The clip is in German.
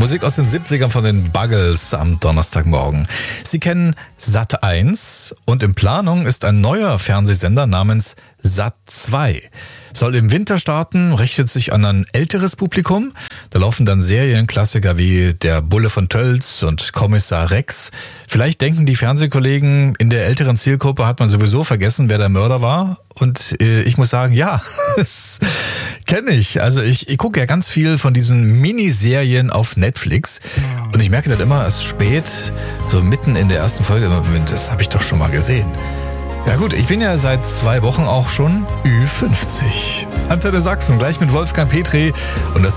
Musik aus den 70ern von den Buggles am Donnerstagmorgen. Sie kennen Sat.1 und in Planung ist ein neuer Fernsehsender namens Sat.2. Soll im Winter starten, richtet sich an ein älteres Publikum. Da laufen dann Serienklassiker wie Der Bulle von Tölz und Kommissar Rex. Vielleicht denken die Fernsehkollegen, in der älteren Zielgruppe hat man sowieso vergessen, wer der Mörder war. Und ich muss sagen, ja, das kenne ich. Also ich gucke ja ganz viel von diesen Miniserien auf Netflix. Und ich merke dann immer erst spät, so mitten in der ersten Folge, das habe ich doch schon mal gesehen. Ja gut, ich bin ja seit 2 Wochen auch schon Ü50. Antenne Sachsen, gleich mit Wolfgang Petri und das